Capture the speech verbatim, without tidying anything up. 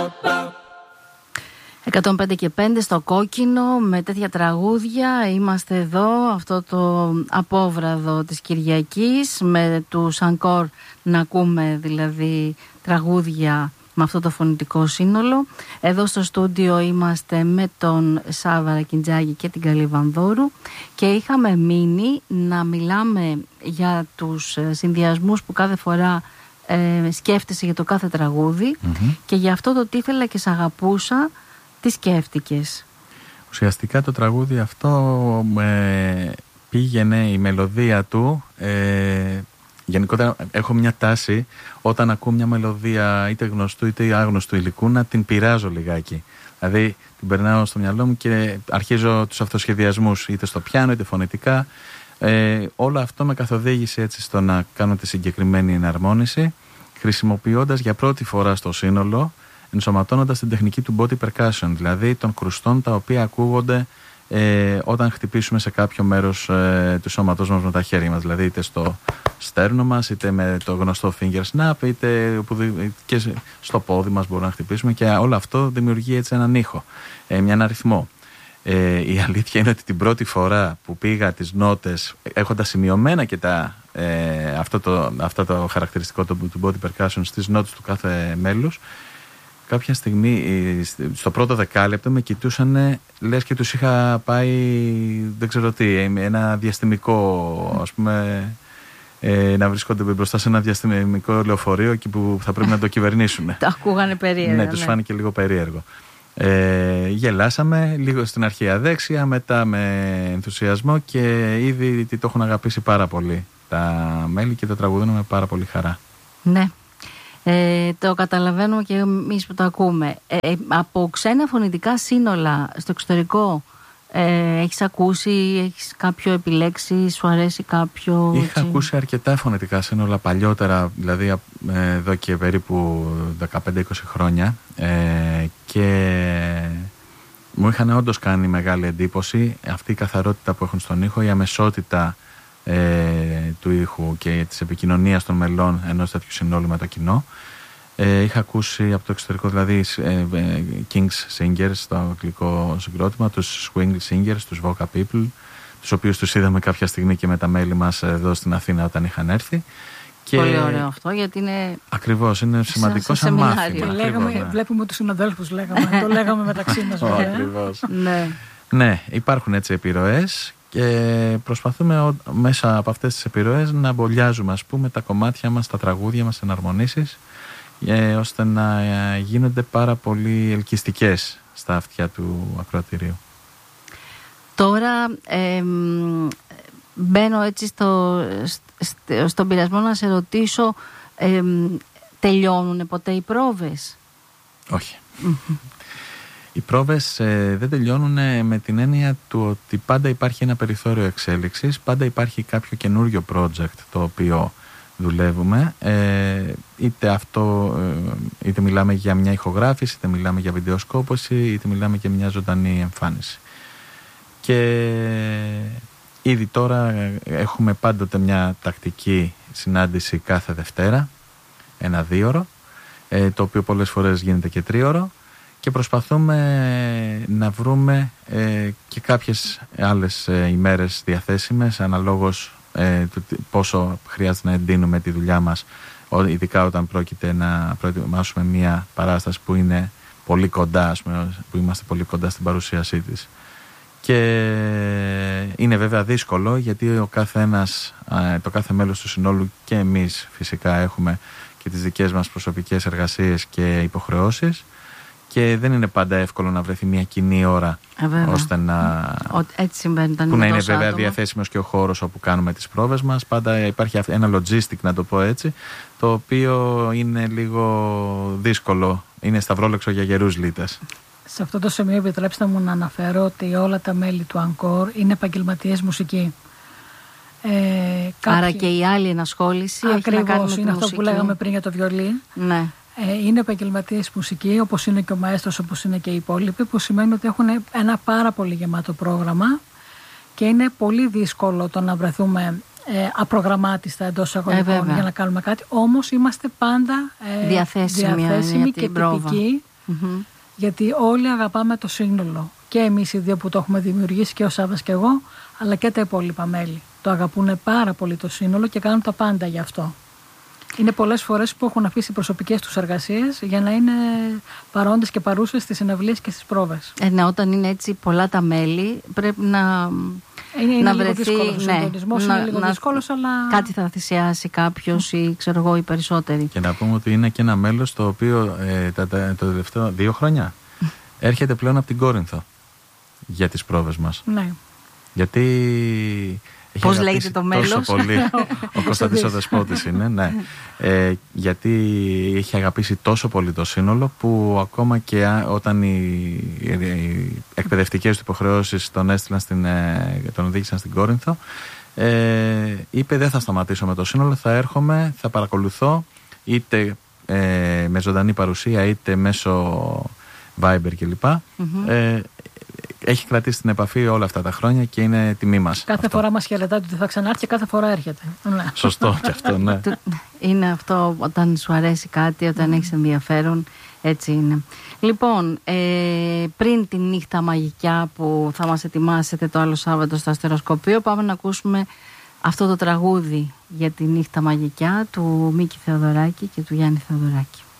εκατόν πέντε και πέντε στο Κόκκινο, με τέτοια τραγούδια είμαστε εδώ, αυτό το απόβραδο της Κυριακής, με τους Ανκόρ να ακούμε δηλαδή τραγούδια με αυτό το φωνητικό σύνολο. Εδώ στο στούντιο είμαστε με τον Σάβα Ρακιντζάκη και την Καλή Βανδόρου και είχαμε μείνει να μιλάμε για τους συνδυασμούς που κάθε φορά ε, σκέφτεσαι για το κάθε τραγούδι, mm-hmm. και για αυτό το τι ήθελα και σ' αγαπούσα. Τι σκέφτηκες? Ουσιαστικά το τραγούδι αυτό ε, πήγαινε η μελωδία του. Ε, γενικότερα έχω μια τάση όταν ακούω μια μελωδία είτε γνωστού είτε άγνωστου υλικού να την πειράζω λιγάκι. Δηλαδή την περνάω στο μυαλό μου και αρχίζω τους αυτοσχεδιασμούς είτε στο πιάνο είτε φωνητικά. Ε, όλο αυτό με καθοδήγησε έτσι στο να κάνω τη συγκεκριμένη εναρμόνιση, χρησιμοποιώντας για πρώτη φορά στο σύνολο, ενσωματώνοντας την τεχνική του body percussion, δηλαδή των κρουστών τα οποία ακούγονται ε, όταν χτυπήσουμε σε κάποιο μέρος ε, του σώματός μας με τα χέρια μας, δηλαδή είτε στο στέρνο μας, είτε με το γνωστό finger snap, είτε οπουδήποτε, και στο πόδι μας μπορούμε να χτυπήσουμε, και όλο αυτό δημιουργεί έτσι έναν ήχο, ε, έναν αριθμό. Ε, η αλήθεια είναι ότι την πρώτη φορά που πήγα τις νότες έχοντας σημειωμένα και τα, ε, αυτό, το, αυτό το χαρακτηριστικό του, του body percussion στις νότες του κάθε μέλους, κάποια στιγμή στο πρώτο δεκάλεπτο με κοιτούσαν λες και τους είχα πάει δεν ξέρω τι, ένα διαστημικό, ας πούμε, ε, να βρίσκονται μπροστά σε ένα διαστημικό λεωφορείο εκεί που θα πρέπει να το κυβερνήσουν. Τα ακούγανε περίεργα. Ναι, τους ναι. φάνηκε λίγο περίεργο. Ε, γελάσαμε λίγο στην αρχή αδέξια, μετά με ενθουσιασμό, και ήδη το έχουν αγαπήσει πάρα πολύ τα μέλη και το τραγουδούν με πάρα πολύ χαρά. Ναι. Ε, το καταλαβαίνουμε και εμείς που το ακούμε. Ε, από ξένα φωνητικά σύνολα στο εξωτερικό, ε, έχεις ακούσει, έχεις κάποιο επιλέξει, σου αρέσει κάποιο? Είχα έτσι? ακούσει αρκετά φωνητικά σύνολα παλιότερα, δηλαδή ε, εδώ και περίπου δεκαπέντε είκοσι χρόνια, ε, και μου είχαν όντως κάνει μεγάλη εντύπωση αυτή η καθαρότητα που έχουν στον ήχο, η αμεσότητα Ε, του ήχου και της επικοινωνίας των μελών ενός τέτοιου συνόλου με το κοινό. Ε, είχα ακούσει από το εξωτερικό δηλαδή ε, ε, Kings Singers, το αγγλικό συγκρότημα, τους Swing Singers, τους Voca People, τους οποίους τους είδαμε κάποια στιγμή και με τα μέλη μας εδώ στην Αθήνα όταν είχαν έρθει. Και πολύ ωραίο αυτό, γιατί είναι. Ακριβώς, είναι σημαντικό σαν μάθημα. Και λέγαμε, ναι. Βλέπουμε τους συναδέλφους, λέγαμε, το λέγαμε μεταξύ μας. Ακριβώς. Ναι. Ναι, υπάρχουν έτσι επιρροές. Και προσπαθούμε μέσα από αυτές τις επιρροές να μπολιάζουμε, ας πούμε, τα κομμάτια μας, τα τραγούδια μας, εναρμονίσεις, ε, ώστε να γίνονται πάρα πολύ ελκυστικές στα αυτιά του ακροατηρίου. Τώρα ε, μπαίνω έτσι στο, στο, στον πειρασμό να σε ρωτήσω, ε, τελειώνουν ποτέ οι πρόβες? Όχι. Οι πρόβες ε, δεν τελειώνουν ε, με την έννοια του ότι πάντα υπάρχει ένα περιθώριο εξέλιξης, πάντα υπάρχει κάποιο καινούριο project το οποίο δουλεύουμε, ε, είτε αυτό, ε, είτε μιλάμε για μια ηχογράφηση, είτε μιλάμε για βιντεοσκόπωση, είτε μιλάμε για μια ζωντανή εμφάνιση. Και ήδη τώρα έχουμε πάντοτε μια τακτική συνάντηση κάθε Δευτέρα, ένα δίωρο, ε, το οποίο πολλές φορές γίνεται και τρίωρο, και προσπαθούμε να βρούμε ε, και κάποιες άλλες ε, ημέρες διαθέσιμες αναλόγως ε, του πόσο χρειάζεται να εντείνουμε τη δουλειά μας, ειδικά όταν πρόκειται να προετοιμάσουμε μια παράσταση που είναι πολύ κοντά, ας πούμε, που είμαστε πολύ κοντά στην παρουσίασή της. Και είναι βέβαια δύσκολο, γιατί ο καθένας, το κάθε μέλος του συνόλου και εμείς φυσικά έχουμε και τις δικές μας προσωπικές εργασίες και υποχρεώσεις, και δεν είναι πάντα εύκολο να βρεθεί μια κοινή ώρα, ε, ώστε να. Ο, έτσι συμβαίνει, που να είναι βέβαια άτομα. Διαθέσιμος και ο χώρος όπου κάνουμε τις πρόβες μας. Πάντα υπάρχει ένα logistic, να το πω έτσι, το οποίο είναι λίγο δύσκολο. Είναι σταυρόλεξο για γερούς λίτες. Σε αυτό το σημείο επιτρέψτε μου να αναφέρω ότι όλα τα μέλη του Ανκόρ είναι επαγγελματίες μουσικοί. Ε, κάποιοι... Άρα και η άλλη ενασχόληση Ακριβώς, έχει να κάνει με τη είναι αυτό μουσική. που λέγαμε πριν για το βιολί. Ναι. Ε, είναι επαγγελματίες μουσικοί, όπως είναι και ο μαέστρος, όπως είναι και οι υπόλοιποι, που σημαίνει ότι έχουν ένα πάρα πολύ γεμάτο πρόγραμμα και είναι πολύ δύσκολο το να βρεθούμε ε, απρογραμμάτιστα εντός αγωγικών ε, για να κάνουμε κάτι. Όμως είμαστε πάντα ε, διαθέσιμοι, διαθέσιμοι και τυπικοί Mm-hmm. Γιατί όλοι αγαπάμε το σύνολο. Και εμείς οι δύο που το έχουμε δημιουργήσει, και ο Σάββας και εγώ, αλλά και τα υπόλοιπα μέλη. Το αγαπούν πάρα πολύ το σύνολο και κάνουν τα πάντα γι' αυτό. Είναι πολλές φορές που έχουν αφήσει προσωπικές τους εργασίες για να είναι παρόντες και παρούσες στις συναυλίες και στις πρόβες. Ε, ναι, όταν είναι έτσι πολλά τα μέλη, πρέπει να, είναι, είναι να λίγο βρεθεί. Δύσκολος, ο ναι, συντονισμός να, είναι λίγο να, δύσκολος, αλλά. Κάτι θα θυσιάσει κάποιος ή ξέρω εγώ οι περισσότεροι. Και να πούμε ότι είναι και ένα μέλος το οποίο ε, τα, τα, το τελευταίο δύο χρόνια έρχεται πλέον από την Κόρινθο για τις πρόβες μας. Ναι. Γιατί. Πώς λέγεται το μέλος? Τόσο πολύ. Ο Κωνσταντής ο Δεσπότης είναι, ναι. Ε, γιατί έχει αγαπήσει τόσο πολύ το σύνολο που ακόμα και όταν οι, οι, οι εκπαιδευτικές του υποχρεώσεις τον έστειλαν στην, τον οδήγησαν στην Κόρινθο, ε, είπε δεν θα σταματήσω με το σύνολο, θα έρχομαι, θα παρακολουθώ είτε ε, με ζωντανή παρουσία είτε μέσω Viber κλπ. Mm-hmm. Ε, έχει κρατήσει την επαφή όλα αυτά τα χρόνια και είναι τιμή μας. Κάθε αυτό. Φορά μας χαιρετάτε ότι θα ξανάρθει και κάθε φορά έρχεται. Σωστό και αυτό, ναι. Είναι αυτό όταν σου αρέσει κάτι, όταν έχεις ενδιαφέρον, έτσι είναι. Λοιπόν, ε, πριν τη νύχτα μαγικιά που θα μας ετοιμάσετε το άλλο Σάββατο στο Αστεροσκοπείο, πάμε να ακούσουμε αυτό το τραγούδι για τη νύχτα μαγικιά του Μίκη Θεοδωράκη και του Γιάννη Θεοδωράκη.